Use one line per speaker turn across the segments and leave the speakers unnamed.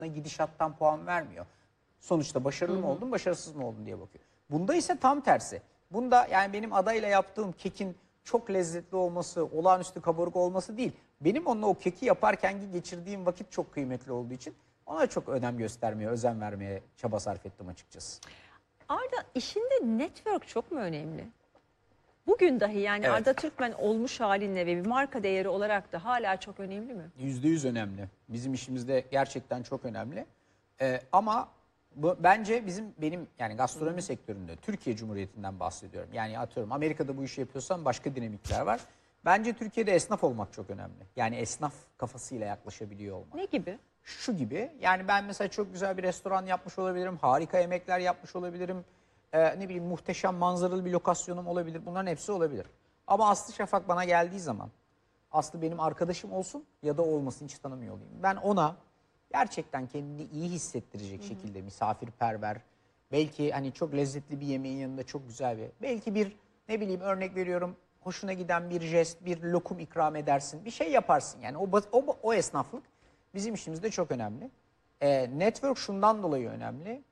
gidişattan puan vermiyor. Sonuçta başarılı mı oldun, başarısız mı oldun diye bakıyor. Bunda ise tam tersi. Bunda yani benim adayla yaptığım kekin çok lezzetli olması, olağanüstü kabarık olması değil. Benim onunla o keki yaparken geçirdiğim vakit çok kıymetli olduğu için ona çok önem göstermeye, özen vermeye çaba sarf ettim açıkçası.
Arda, işinde network çok mu önemli? Bugün dahi yani
Evet.
Arda Türkmen olmuş halinle ve bir marka değeri olarak da hala çok önemli mi?
%100 önemli. Bizim işimizde gerçekten çok önemli. Ama bence benim yani gastronomi sektöründe Türkiye Cumhuriyeti'nden bahsediyorum. Yani atıyorum Amerika'da bu işi yapıyorsan başka dinamikler var. Bence Türkiye'de esnaf olmak çok önemli. Yani esnaf kafasıyla yaklaşabiliyor olmak.
Ne gibi?
Şu gibi, yani ben mesela çok güzel bir restoran yapmış olabilirim, harika yemekler yapmış olabilirim, ne bileyim muhteşem manzaralı bir lokasyonum olabilir, bunların hepsi olabilir. Ama Aslı Şafak bana geldiği zaman, Aslı benim arkadaşım olsun ya da olmasın, hiç tanımıyor olayım. Ben ona gerçekten kendini iyi hissettirecek şekilde misafirperver, belki hani çok lezzetli bir yemeğin yanında çok güzel belki bir, ne bileyim, örnek veriyorum, hoşuna giden bir jest, bir lokum ikram edersin, bir şey yaparsın. Yani o esnaflık bizim işimizde çok önemli. Network şundan dolayı önemli.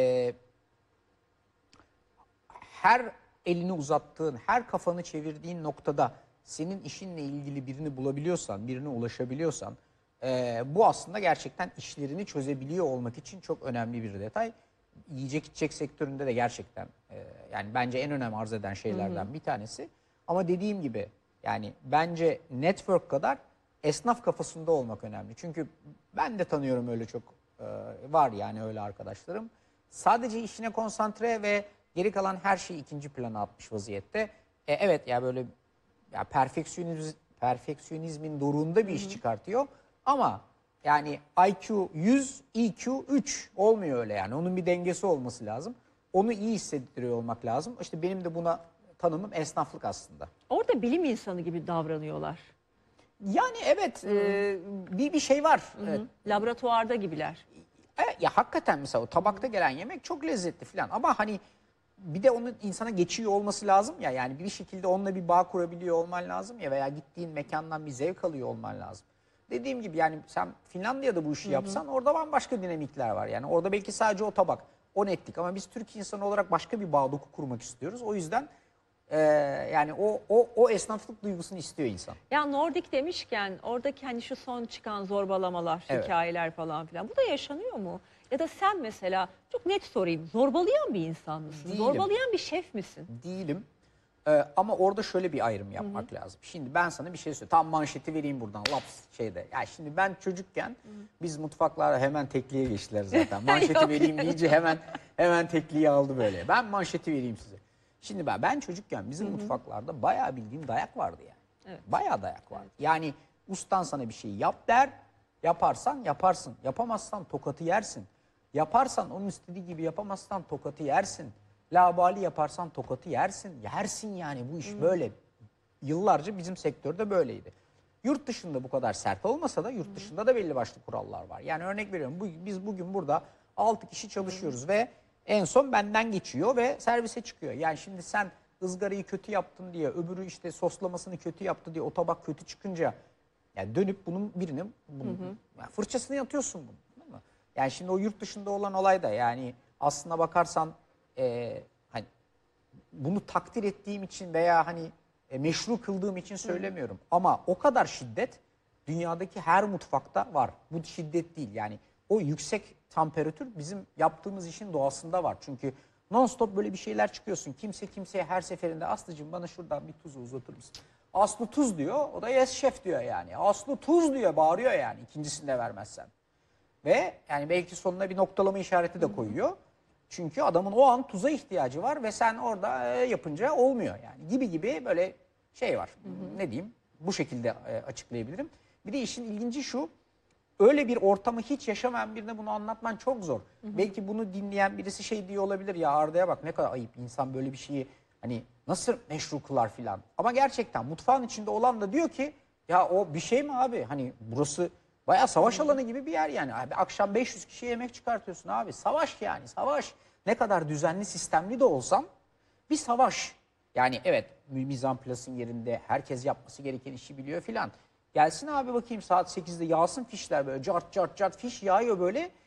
Her elini uzattığın, her kafanı çevirdiğin noktada senin işinle ilgili birini bulabiliyorsan, birine ulaşabiliyorsan, bu aslında gerçekten işlerini çözebiliyor olmak için çok önemli bir detay. Yiyecek içecek sektöründe de gerçekten yani bence en önem arz eden şeylerden bir tanesi. Ama dediğim gibi yani bence network kadar esnaf kafasında olmak önemli. Çünkü ben de tanıyorum, öyle çok var yani öyle arkadaşlarım. Sadece işine konsantre ve geri kalan her şeyi ikinci plana atmış vaziyette. Evet ya, böyle ya perfeksiyonizmin doruğunda bir iş çıkartıyor. Ama yani IQ 100, EQ 3 olmuyor öyle yani. Onun bir dengesi olması lazım. Onu iyi hissettiriyor olmak lazım. İşte benim de buna tanımım esnaflık aslında.
Orada bilim insanı gibi davranıyorlar.
Yani evet, bir şey var. Evet.
Laboratuvarda gibiler.
Ya hakikaten mesela o tabakta gelen yemek çok lezzetli falan ama hani bir de onun insana geçiyor olması lazım ya, yani bir şekilde onunla bir bağ kurabiliyor olman lazım ya, veya gittiğin mekandan bir zevk alıyor olman lazım. Dediğim gibi yani sen Finlandiya'da bu işi yapsan orada bambaşka dinamikler var. Yani orada belki sadece o tabak, o netlik, ama biz Türk insanı olarak başka bir bağ doku kurmak istiyoruz. O yüzden yani o esnaflık duygusunu istiyor insan.
Ya Nordik demişken oradaki hani şu son çıkan zorbalamalar,
Evet.
hikayeler falan filan, bu da yaşanıyor mu? Ya da sen mesela, çok net sorayım, zorbalayan bir insan mısın?
Değilim.
Zorbalayan bir şef misin?
Değilim. Ama orada şöyle bir ayrım yapmak lazım. Şimdi ben sana bir şey söyleyeyim. Tam manşeti vereyim buradan. Laps şeyde. Ya şimdi ben çocukken biz mutfaklara hemen tekliğe geçtiler zaten. Manşeti
Yok
vereyim deyince hemen tekliği aldı böyle. Ben manşeti vereyim size. Şimdi ben çocukken bizim mutfaklarda bayağı bildiğim dayak vardı yani.
Evet.
Bayağı dayak vardı. Yani ustan sana bir şey yap der. Yaparsan yaparsın. Yapamazsan tokatı yersin. Yaparsan onun istediği gibi yapamazsan tokatı yersin. Labali yaparsan tokatı yersin. Yersin yani, bu iş böyle. Yıllarca bizim sektörde böyleydi. Yurt dışında bu kadar sert olmasa da yurt dışında da belli başlı kurallar var. Yani örnek veriyorum, biz bugün burada 6 kişi çalışıyoruz ve en son benden geçiyor ve servise çıkıyor. Yani şimdi sen ızgarayı kötü yaptın diye, öbürü işte soslamasını kötü yaptı diye o tabak kötü çıkınca yani dönüp bunun birinin yani fırçasını atıyorsun bunu. Değil mi? Yani şimdi o yurt dışında olan olay da yani aslına bakarsan hani bunu takdir ettiğim için veya hani meşru kıldığım için söylemiyorum. Ama o kadar şiddet dünyadaki her mutfakta var. Bu şiddet değil yani, o yüksek temperatür bizim yaptığımız işin doğasında var. Çünkü non-stop böyle bir şeyler çıkıyorsun. Kimse kimseye her seferinde Aslıcığım bana şuradan bir tuzu uzatır mısın? Aslı tuz diyor, o da yes şef diyor yani. Aslı tuz diyor, bağırıyor yani ikincisini de vermezsen. Ve yani belki sonuna bir noktalama işareti de koyuyor. Çünkü adamın o an tuza ihtiyacı var ve sen orada yapınca olmuyor yani. Gibi böyle şey var. Ne diyeyim? Bu şekilde açıklayabilirim. Bir de işin ilginci şu. Öyle bir ortamı hiç yaşamayan birine bunu anlatman çok zor. Belki bunu dinleyen birisi şey diyor olabilir, ya Arda'ya bak ne kadar ayıp, insan böyle bir şeyi hani nasıl meşru kılar filan. Ama gerçekten mutfağın içinde olan da diyor ki ya o bir şey mi abi? Hani burası bayağı savaş alanı gibi bir yer yani. Abi, akşam 500 kişiye yemek çıkartıyorsun abi. Savaş yani, savaş. Ne kadar düzenli, sistemli de olsan bir savaş. Yani evet, mizanplasın yerinde, herkes yapması gereken işi biliyor filan. Gelsin abi bakayım saat 8'de yağsın fişler böyle cart cart cart fiş yağıyor böyle.